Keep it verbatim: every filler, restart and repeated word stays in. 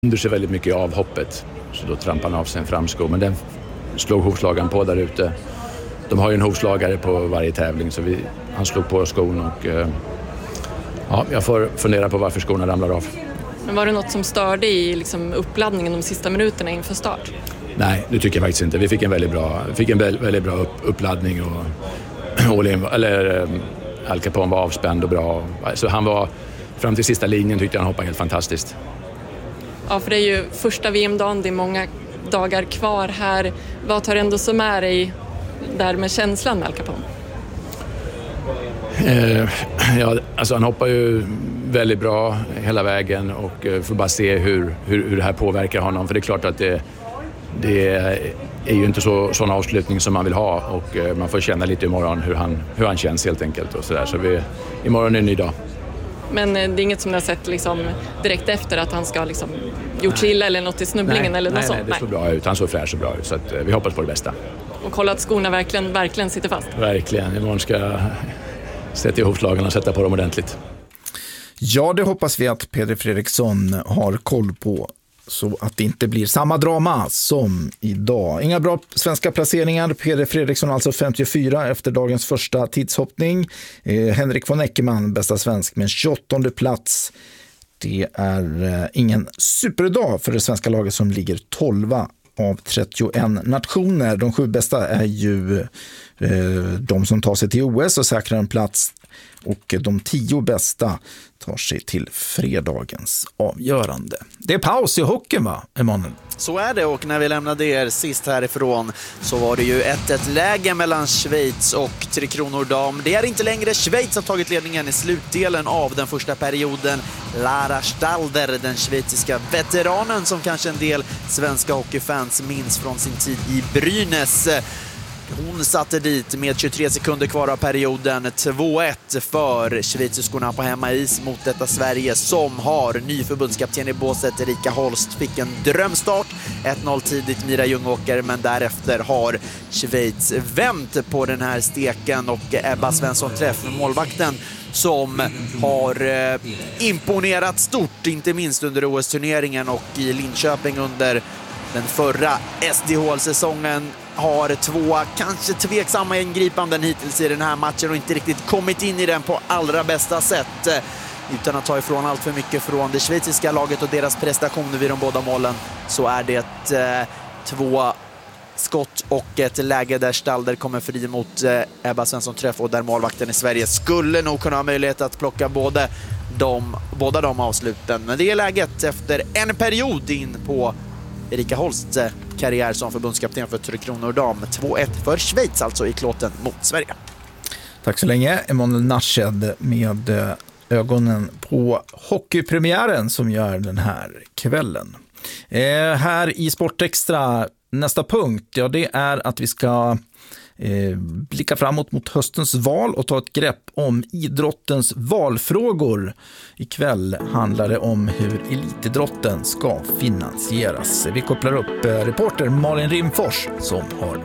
under sig väldigt mycket av hoppet. Så då trampade han av sig en framsko. Men den slog hovslagaren på där ute. De har ju en hovslagare på varje tävling. Så vi, han slog på skon och eh, ja, jag får fundera på varför skorna ramlar av. Men var det något som störde i liksom uppladdningen de sista minuterna inför start? Nej, det tycker jag faktiskt inte. Vi fick en väldigt bra, fick en väldigt, väldigt bra upp, uppladdning och eller, Al Capone var avspänd och bra. Så han var, fram till sista linjen tyckte jag han hoppade helt fantastiskt. Ja, för det är ju första V M-dagen, det är många dagar kvar här. Vad tar ändå som är dig där med känslan med Al Capone? Eh, ja, alltså han hoppar ju väldigt bra hela vägen och eh, får bara se hur, hur, hur det här påverkar honom. För det är klart att det, det är ju inte så, sån avslutning som man vill ha och eh, man får känna lite imorgon hur han, hur han känns helt enkelt. Och så där. Så vi, imorgon är en ny dag. Men eh, det är inget som ni har sett liksom, direkt efter att han ska liksom, gjort sig illa eller något i snubblingen? Nej, eller något nej, sånt? nej, det såg bra ut. Han såg fräsch och bra ut så att, eh, vi hoppas på det bästa. Och kolla att skorna verkligen, verkligen sitter fast? Verkligen. Imorgon ska jag sätta ihop slagen och sätta på dem ordentligt. Ja, det hoppas vi att Peder Fredriksson har koll på så att det inte blir samma drama som idag. Inga bra svenska placeringar. Peder Fredriksson alltså femtiofyra efter dagens första tidshoppning. Eh, Henrik von Eckermann, bästa svensk med tjugoåttonde plats. Det är eh, ingen superdag för det svenska laget som ligger tolva av trettioen nationer. De sju bästa är ju eh, de som tar sig till O S och säkrar en plats. Och de tio bästa tar sig till fredagens avgörande. Det är paus i hockeyn, va, Emanuel? Så är det, och när vi lämnade er sist härifrån så var det ju ett ett läge mellan Schweiz och Tre Kronor dam. Det är inte längre. Schweiz har tagit ledningen i slutdelen av den första perioden. Lara Stalder, den schweiziska veteranen som kanske en del svenska hockeyfans minns från sin tid i Brynäs. Hon satte dit med tjugotre sekunder kvar av perioden två ett för schweiziskorna på hemmais mot detta Sverige som har ny förbundskapten i båset. Erika Holst fick en drömstart, ett noll tidigt Mira Ljungåker, men därefter har Schweiz vänt på den här steken och Ebba Svensson Träff, målvakten, som har eh, imponerat stort, inte minst under O S-turneringen och i Linköping under den förra S D H L-säsongen, har två kanske tveksamma ingripanden hittills i den här matchen och inte riktigt kommit in i den på allra bästa sätt. Utan att ta ifrån allt för mycket från det schweiziska laget och deras prestationer vid de båda målen, så är det eh, två skott och ett läge där Stalder kommer fri mot eh, Ebba Svensson Träff och där målvakten i Sverige skulle nog kunna ha möjlighet att plocka både de, båda de avsluten. Men det är läget efter en period in på Erika Holsts karriär som förbundskapten för Tre Kronor dam. två ett för Schweiz alltså i klåten mot Sverige. Tack så länge, Emanuel Narshed, med ögonen på hockeypremiären som gör den här kvällen. Eh, här i Sportextra, nästa punkt, ja, det är att vi ska eh, blicka framåt mot höstens val och ta ett grepp om idrottens valfrågor. Ikväll handlar det om hur elitidrotten ska finansieras. Vi kopplar upp eh, reporter Malin Rimfors som har